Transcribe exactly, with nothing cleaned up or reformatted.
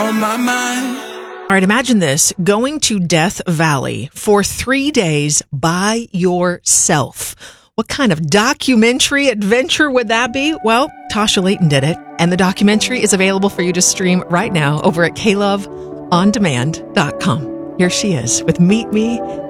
on my mind. All right, imagine this, going to Death Valley for three days by yourself. What kind of documentary adventure would that be? Well, Tasha Layton did it, and the documentary is available for you to stream right now over at k love on demand dot com. Here she is with Meet Me